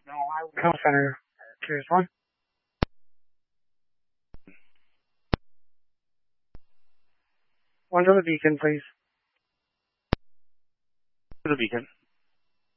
No, I call center. Here's one. One to the beacon, please. To the beacon.